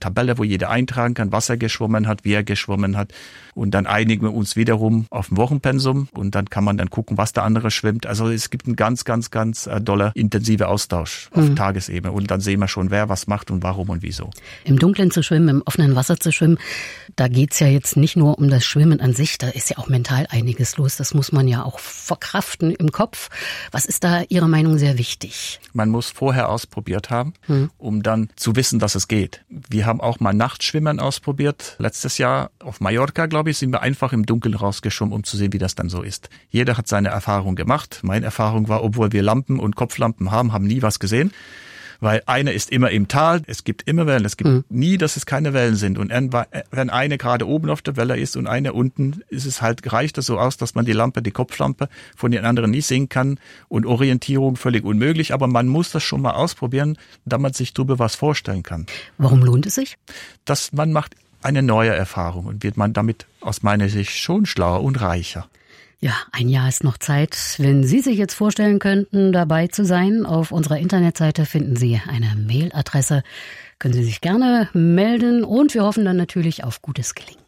Tabelle, wo jeder eintragen kann, was er geschwommen hat, wie er geschwommen hat. Und dann einigen wir uns wiederum auf ein Wochenpensum und dann kann man dann gucken, was der andere schwimmt. Also es gibt einen ganz doller, intensiver Austausch auf Tagesebene. Und dann sehen wir schon, wer was macht und warum und wieso. Im Dunkeln zu schwimmen, im offenen Wasser zu schwimmen, da geht's ja jetzt nicht nur um das Schwimmen an sich, da ist ja auch mental einiges los. Das muss man ja auch verkraften im Kopf. Was ist da Ihrer Meinung sehr wichtig? Man muss vorher ausprobiert haben, um dann zu wissen, dass es geht. Wir haben auch mal Nachtschwimmen ausprobiert. Letztes Jahr auf Mallorca, glaube ich, sind wir einfach im Dunkeln rausgeschwommen, um zu sehen, wie das dann so ist. Jeder hat seine Erfahrung gemacht. Meine Erfahrung war, obwohl wir Lampen und Kopflampen haben nie was gesehen. Weil einer ist immer im Tal, es gibt immer Wellen, es gibt nie, dass es keine Wellen sind. Und wenn eine gerade oben auf der Welle ist und eine unten, reicht es so aus, dass man die Kopflampe von den anderen nie sehen kann und Orientierung völlig unmöglich. Aber man muss das schon mal ausprobieren, damit man sich darüber was vorstellen kann. Warum lohnt es sich? Man macht eine neue Erfahrung und wird man damit aus meiner Sicht schon schlauer und reicher. Ja, ein Jahr ist noch Zeit. Wenn Sie sich jetzt vorstellen könnten, dabei zu sein, auf unserer Internetseite finden Sie eine Mailadresse. Können Sie sich gerne melden und wir hoffen dann natürlich auf gutes Gelingen.